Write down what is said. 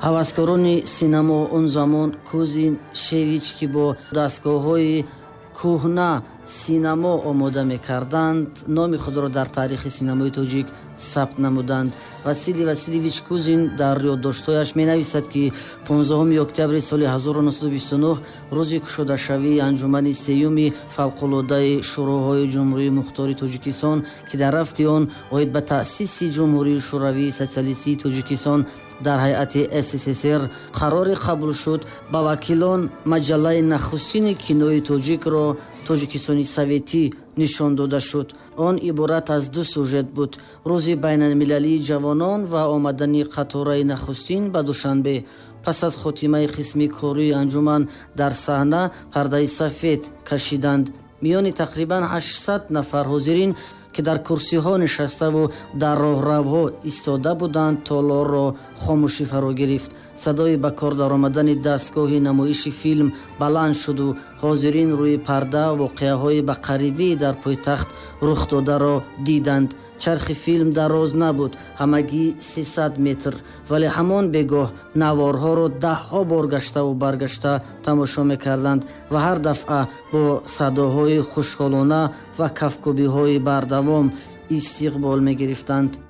ҳаваскорони синамо он замон Кузин Шевич ки бо дастгоҳҳои кӯҳна синамо омода мекарданд, номи худро дар тарихи синамои тоҷик сабт намуданд. Василий Васильевич Кузин дар ёддоштҳояш менависад ки 15 октябри соли 1929 рӯзи кушодашавии анҷумани сеюми фавқулодаи шӯроҳои ҷумҳурии мухтори Тоҷикистон ки дар рафти он оид ба таъсиси ҷумҳурии шӯравии социалистии Тоҷикистон дар ҳайати СССР қароре қабул шуд, ба вакилон маҷаллаи нахустини кинои тоҷикро Тоҷикистони Советӣ нишон дода шуд. Он иборат аз 2 сюжет буд: рӯзи байналмилалии ҷавонон ва омадани қатораи нахустин ба Душанбе. пас аз хотимаи қисми кории анҷуман дар саҳна пардаи сафед кашиданд. миёни тақрибан 800 нафар ҳозирин ки дар курсиҳо нишаставу дар роҳравҳо истода буданд, толорро хомӯшӣ фаро гирифт. садои ба кор даромадани дастгоҳи намоиши филм баланд шуду ҳозирин рӯи парда воқеаҳои ба қарибӣ дар пойтахт рухдодаро диданд. чархи филм дароз набуд, ҳамагӣ 300 метр, вале ҳамон бегоҳ наворҳоро 10ҳо бор гаштаву баргашта тамошо мекарданд ва ҳар дафъа бо садоҳои хушҳолона ва кафкӯбиҳои бардавом истиқбол мегирифтанд.